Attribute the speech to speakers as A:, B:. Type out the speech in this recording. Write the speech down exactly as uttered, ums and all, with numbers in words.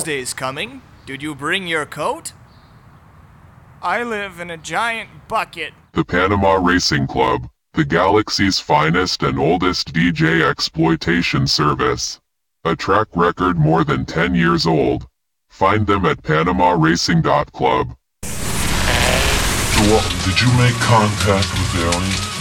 A: Day's coming. Did you bring your coat? I live in a giant bucket.
B: The Panama Racing Club, the galaxy's finest and oldest D J exploitation service. A track record more than ten years old. Find them at panama racing dot club.
C: So, uh, did you make contact with the alien?